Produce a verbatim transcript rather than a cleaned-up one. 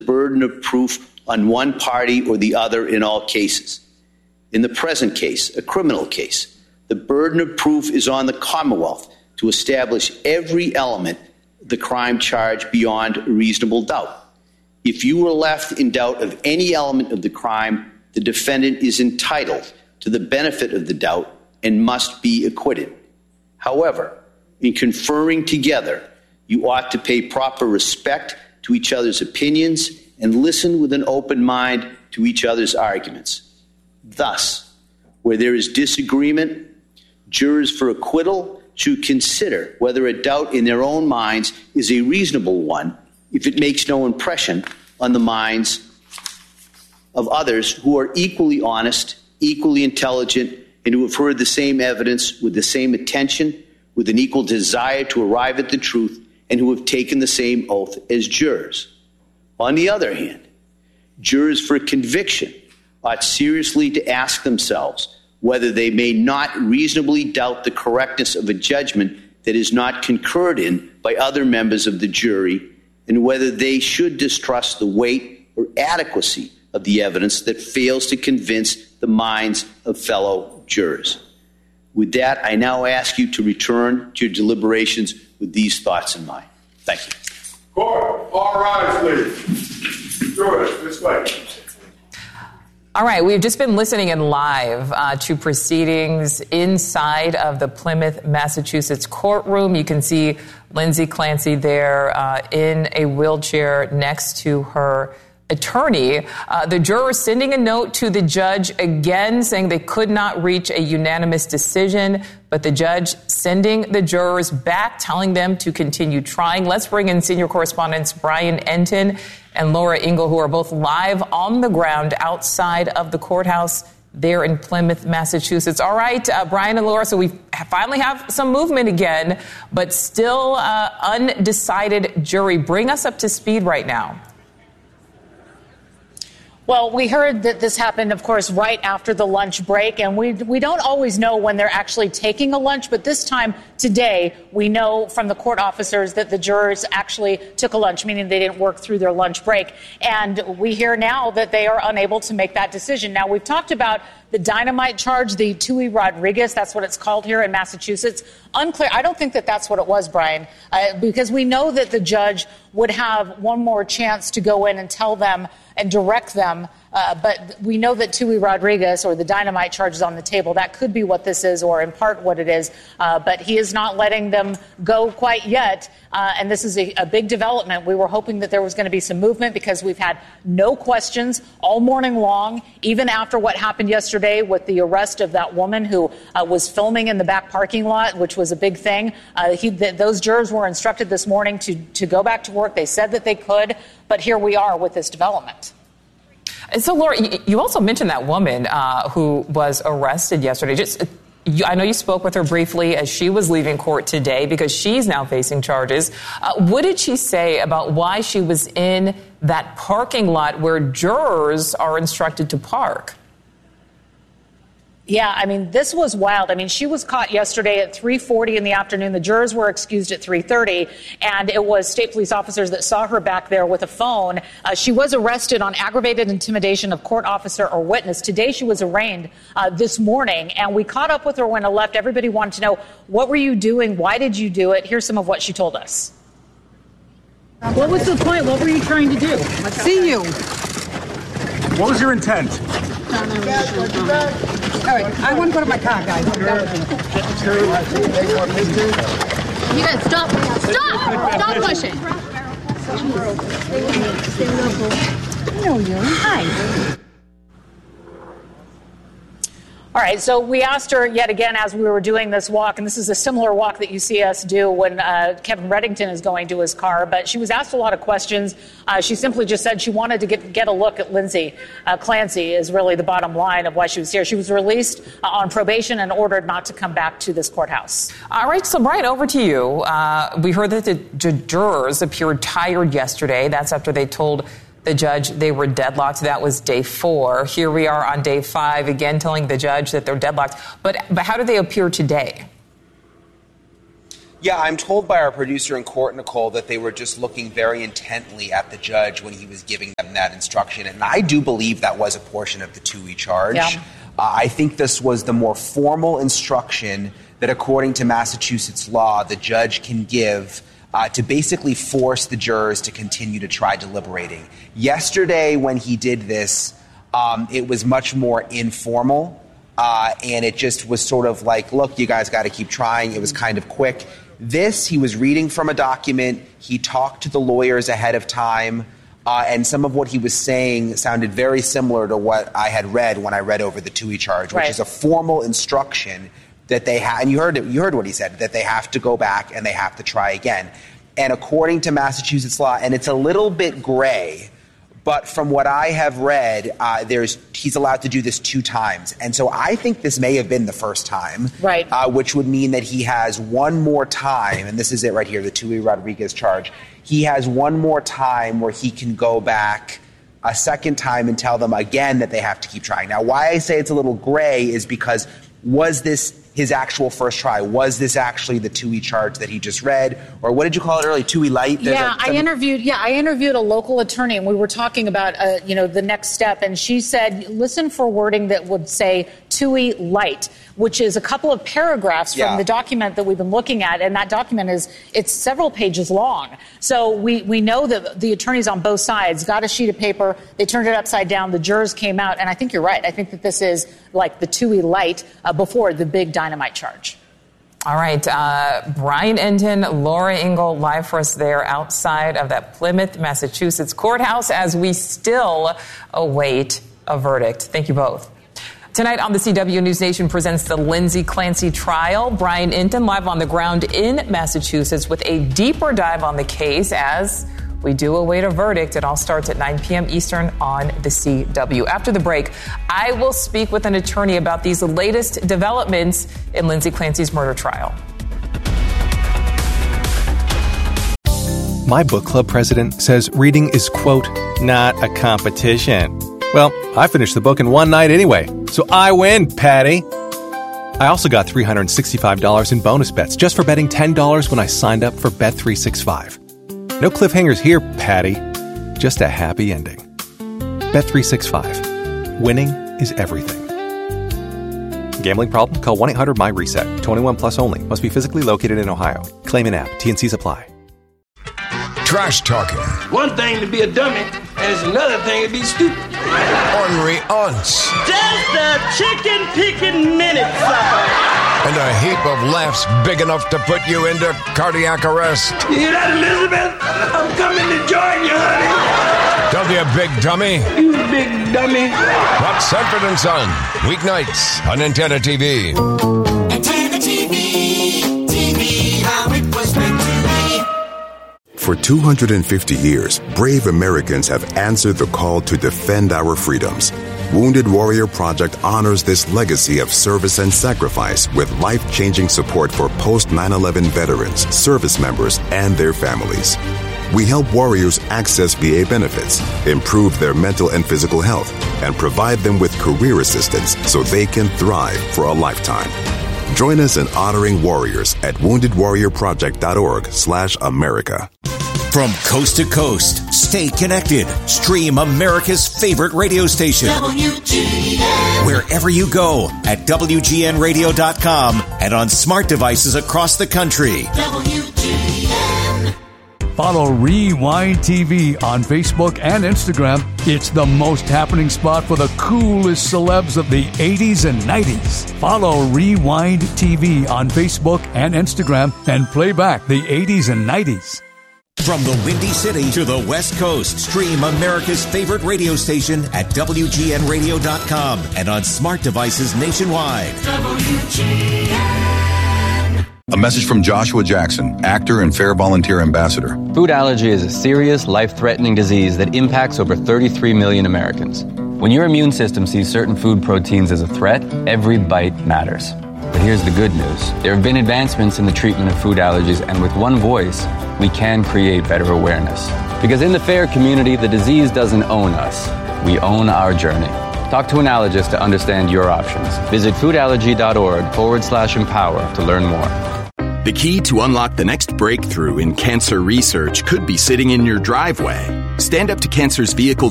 burden of proof on one party or the other in all cases. In the present case, a criminal case, the burden of proof is on the Commonwealth to establish every element of the crime charge beyond reasonable doubt. If you were left in doubt of any element of the crime, the defendant is entitled to the benefit of the doubt and must be acquitted. However, in conferring together, you ought to pay proper respect to each other's opinions and listen with an open mind to each other's arguments. Thus, where there is disagreement, jurors for acquittal should consider whether a doubt in their own minds is a reasonable one if it makes no impression on the minds of others who are equally honest, equally intelligent, and who have heard the same evidence with the same attention, with an equal desire to arrive at the truth, and who have taken the same oath as jurors. On the other hand, jurors for conviction ought seriously to ask themselves whether they may not reasonably doubt the correctness of a judgment that is not concurred in by other members of the jury, and whether they should distrust the weight or adequacy of the evidence that fails to convince the minds of fellow jurors. With that, I now ask you to return to your deliberations with these thoughts in mind. Thank you. Court, all rise, please. Jurors, this way. All right, we've just been listening in live uh, to proceedings inside of the Plymouth, Massachusetts courtroom. You can see Lindsay Clancy there uh, in a wheelchair next to her attorney. Uh, the jurors sending a note to the judge again saying they could not reach a unanimous decision, but the judge sending the jurors back, telling them to continue trying. Let's bring in senior correspondents Brian Enton and Laura Ingle, who are both live on the ground outside of the courthouse there in Plymouth, Massachusetts. All right, uh, Brian and Laura, so we finally have some movement again, but still uh, undecided jury. Bring us up to speed right now. Well, we heard that this happened, of course, right after the lunch break, and we we don't always know when they're actually taking a lunch, but this time today we know from the court officers that the jurors actually took a lunch, meaning they didn't work through their lunch break. And we hear now that they are unable to make that decision. Now, we've talked about the dynamite charge, the Tui Rodriguez, that's what it's called here in Massachusetts. Unclear. I don't think that that's what it was, Brian, uh, because we know that the judge would have one more chance to go in and tell them and direct them. Uh, but we know that Tui Rodriguez, or the dynamite charge, is on the table. That could be what this is, or in part what it is. Uh, but he is not letting them go quite yet. Uh, and this is a, a big development. We were hoping that there was going to be some movement because we've had no questions all morning long, even after what happened yesterday with the arrest of that woman who uh, was filming in the back parking lot, which was a big thing. Uh, he, th- those jurors were instructed this morning to, to go back to work. They said that they could. But here we are with this development. And so, Laura, you also mentioned that woman uh, who was arrested yesterday. Just, you, I know you spoke with her briefly as she was leaving court today because she's now facing charges. Uh, what did she say about why she was in that parking lot where jurors are instructed to park? Yeah, I mean, this was wild. I mean, she was caught yesterday at three forty in the afternoon. The jurors were excused at three thirty, and it was state police officers that saw her back there with a phone. Uh, she was arrested on aggravated intimidation of court officer or witness. Today, she was arraigned uh, this morning, and we caught up with her when I left. Everybody wanted to know, what were you doing? Why did you do it? Here's some of what she told us. What was the point? What were you trying to do? See you. What was your intent? All right, I want to go to my car, guys. I'm done with you. You guys, stop. Stop. Stop pushing. I know you. Hi. All right, so we asked her yet again as we were doing this walk, and this is a similar walk that you see us do when uh, Kevin Reddington is going to his car, but she was asked a lot of questions. Uh, she simply just said she wanted to get, get a look at Lindsay uh, Clancy is really the bottom line of why she was here. She was released uh, on probation and ordered not to come back to this courthouse. All right, so Brian, over to you. Uh, we heard that the j- jurors appeared tired yesterday. That's after they told the judge they were deadlocked. That was day four. Here we are on day five, again telling the judge that they're deadlocked. But but how do they appear today? Yeah, I'm told by our producer in court, Nicole, that they were just looking very intently at the judge when he was giving them that instruction. And I do believe that was a portion of the two E charge. Yeah. Uh, I think this was the more formal instruction that, according to Massachusetts law, the judge can give uh, to basically force the jurors to continue to try deliberating. Yesterday, when he did this, um, it was much more informal. Uh, and it just was sort of like, look, you guys got to keep trying. It was kind of quick. This, he was reading from a document. He talked to the lawyers ahead of time. Uh, and some of what he was saying sounded very similar to what I had read when I read over the two E charge, which right. is a formal instruction that they have. And you heard it, you heard what he said, that they have to go back and they have to try again. And according to Massachusetts law, and it's a little bit gray, but from what I have read, uh, there's he's allowed to do this two times. And so I think this may have been the first time, right? Uh, which would mean that he has one more time, and this is it right here, the two E Rodriguez charge. He has one more time where he can go back a second time and tell them again that they have to keep trying. Now, why I say it's a little gray is because was this his actual first try? Was this actually the two E charge that he just read? Or what did you call it earlier, two E light? There's yeah, a, I interviewed Yeah, I interviewed a local attorney, and we were talking about, uh, you know, the next step. And she said, listen for wording that would say two E light, which is a couple of paragraphs from yeah. the document that we've been looking at. And that document is, it's several pages long. So we, we know that the attorneys on both sides got a sheet of paper. They turned it upside down. The jurors came out. And I think you're right. I think that this is like the two E light uh, before the big dynamite charge. All right. Uh, Brian Entin, Laura Ingle, live for us there outside of that Plymouth, Massachusetts courthouse as we still await a verdict. Thank you both. Tonight on the C W News Nation presents the Lindsay Clancy trial. Brian Entin live on the ground in Massachusetts with a deeper dive on the case as we do await a verdict. It all starts at nine p.m. Eastern on the C W. After the break, I will speak with an attorney about these latest developments in Lindsay Clancy's murder trial. My book club president says reading is, quote, not a competition. Well, I finished the book in one night anyway, so I win, Patty. I also got three hundred sixty-five dollars in bonus bets just for betting ten dollars when I signed up for Bet three sixty-five. No cliffhangers here, Patty. Just a happy ending. Bet three sixty-five. Winning is everything. Gambling problem? Call one eight hundred my reset. twenty-one plus only. Must be physically located in Ohio. Claim an app. T N Cs apply. Trash talking. One thing to be a dummy, and it's another thing to be stupid. Ornery aunts. Just a chicken picking minute, sucker. And a heap of laughs big enough to put you into cardiac arrest. You hear that, Elizabeth? I'm coming to join you, honey. Don't be a big dummy. You big dummy. Watch Sanford and Son, weeknights on Antenna T V. Antenna T V, T V, how it was meant to be. For two hundred fifty years, brave Americans have answered the call to defend our freedoms. Wounded Warrior Project honors this legacy of service and sacrifice with life-changing support for post nine eleven veterans, service members, and their families. We help warriors access V A benefits, improve their mental and physical health, and provide them with career assistance so they can thrive for a lifetime. Join us in honoring warriors at wounded warrior project dot org slash America. From coast to coast, stay connected. Stream America's favorite radio station. W G N. Wherever you go at W G N radio dot com and on smart devices across the country. W G N. Follow Rewind T V on Facebook and Instagram. It's the most happening spot for the coolest celebs of the eighties and nineties. Follow Rewind T V on Facebook and Instagram and play back the eighties and nineties. From the Windy City to the West Coast, stream America's favorite radio station at W G N radio dot com and on smart devices nationwide. W G N. A message from Joshua Jackson, actor and Fair Volunteer Ambassador. Food allergy is a serious, life-threatening disease that impacts over thirty-three million Americans. When your immune system sees certain food proteins as a threat, every bite matters. But here's the good news. There have been advancements in the treatment of food allergies, and with one voice, we can create better awareness. Because in the FAIR community, the disease doesn't own us. We own our journey. Talk to an allergist to understand your options. Visit foodallergy dot org forward slash empower to learn more. The key to unlock the next breakthrough in cancer research could be sitting in your driveway. Stand Up to Cancer's vehicle